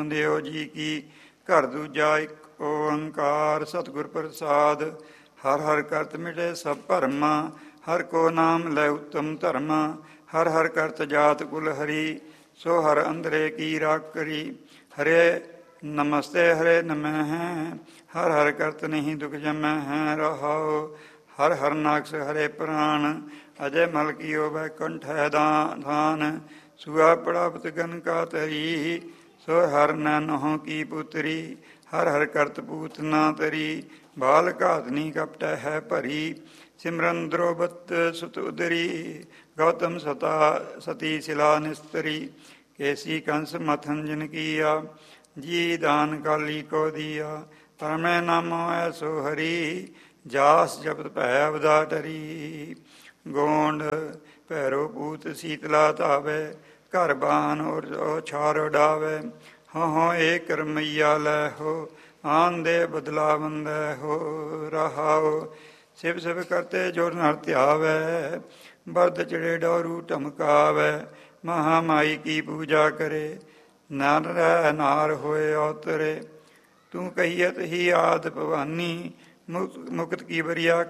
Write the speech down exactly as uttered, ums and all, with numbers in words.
ਜਨਮ ਦਿਓ ਜੀ ਕੀ। ਘਰ ਦੂਜਾ ਇੱਕ ਓੰਕਾਰ ਸਤਿਗੁਰ ਪ੍ਰਸਾਦ। ਹਰ ਹਰ ਕਰਤ ਮਿਟੇ ਸਭ ਭਰਮਾ, ਹਰ ਕੋ ਨਾਮ ਲੈ ਉੱਤਮ ਧਰਮਾ। ਹਰ ਹਰ ਕਰਤ ਜਾਤ ਕੁਲ ਹਰੀ, ਸੋ ਹਰ ਅੰਦਰੇ ਕੀ ਰਾਖ ਕਰੀ। ਹਰੇ ਨਮਸਤੇ ਹਰੇ ਨਮੈ ਹੈ, ਹਰ ਹਰ ਕਰਤ ਨਹੀਂ ਦੁਖ ਜਮੈ ਹੈ। ਰਹਾਉ ਹਰ ਹਰ ਨਾਕਸ ਹਰੇ ਪ੍ਰਾਣ, ਅਜੈ ਮਲ ਕੀਓ ਬੈਕੁੰਠ ਹੈ ਦਾਨ। ਸੁਆ ਪ੍ਰਾਪਤ ਗਨ ਕਾ ਤਰੀ, ਸੋ ਹਰ ਨੈਨਹੁ ਕੀ ਪੁਤਰੀ। ਹਰ ਹਰ ਕਰਤ ਪੂਤ ਨਾ ਤਰੀ, ਬਾਲ ਘਾਤਨੀ ਕਪਟੈ ਹੈ ਭਰੀ। ਸਿਮਰਨ ਦ੍ਰੋਬਤ ਸੁਤ ਉਦਰੀ, ਗੌਤਮ ਸਤਾ ਸਤੀ ਸਿਲਾ ਨਿਸਤਰੀ। ਕੇਸੀ ਕੰਸ ਮਥਨ ਜਿਨ ਕੀਆ, ਜੀ ਦਾਨ ਕਾਲੀ ਕੋ ਦੀਆ। ਪਰਮੈ ਨਾਮੋ ਐਸੋ ਹਰੀ, ਜਾਸ ਜਪਤ ਭੈ ਅਵਦਾ ਟਰੀ। ਗੋਂਡ ਭੈਰੋ ਪੂਤ ਸੀਤਲਾ ਧਾਵੈ, ਘਰ ਬਾਨ ਔਰ ਛਾਰ ਉਡਾਵੈ। ਹਉ ਹਉ ਏਕ ਰਮਈਆ ਲੈ ਹੋ, ਆਨ ਦੇ ਬਦਲਾ ਬੰਦੈ ਹੋ। ਰਹਾਉ ਸਿਵ ਸਿਵ ਕਰਤੇ ਜੁਰ ਨਰ ਧਿਆਵੈ, ਬਰਦ ਚਿੜੇ ਡੋਰੂ ਢਮਕਾਵੈ। ਮਹਾਮਾਈ ਕੀ ਪੂਜਾ ਕਰੇ, ਨਰ ਰਹਿ ਨਾਰ ਹੋਏ ਅਵਤਰੇ। ਤੂੰ ਕਹੀਅਤ ਹੀ ਆਦ ਭਵਾਨੀ, ਮੁਕਤ ਕੀ ਬਰੀਆ